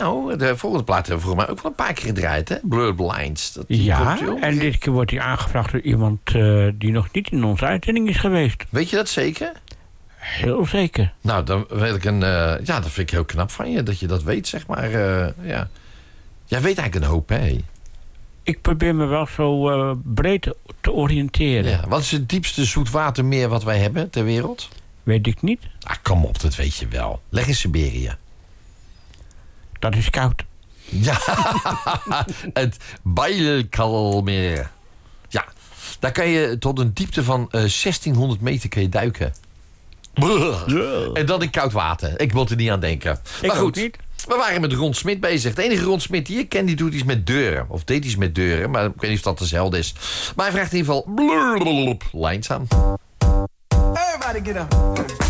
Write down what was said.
Nou, de volgende plaat hebben we volgens mij ook wel een paar keer gedraaid, hè? Blurred Lines. En dit keer wordt hij aangevraagd door iemand die nog niet in onze uitzending is geweest. Weet je dat zeker? Heel zeker. Nou, dan wil ik dat vind ik heel knap van je, dat je dat weet, zeg maar. Ja. Jij weet eigenlijk een hoop, hè? Ik probeer me wel zo breed te oriënteren. Ja. Wat is het diepste zoetwatermeer wat wij hebben ter wereld? Weet ik niet. Ah, kom op, dat weet je wel. Leg in Siberië. Dat is koud. Ja, het Baikalmeer. Ja, daar kan je tot een diepte van 1600 meter kun je duiken. Yeah. En dan in koud water. Ik wil er niet aan denken. Maar goed, niet. We waren met Ron Smit bezig. De enige Ron Smit die ik ken, die doet iets met deuren. Of deed iets met deuren, maar ik weet niet of dat dezelfde is. Maar hij vraagt in ieder geval lines aan. Everybody get up.